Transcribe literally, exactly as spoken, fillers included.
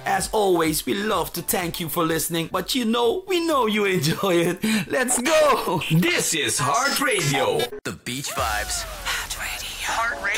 As always, we love to thank you for listening, but you know, we know you enjoy it. Let's go! This is Heart Radio. The Beach Vibes. Heart Radio. Heart Radio.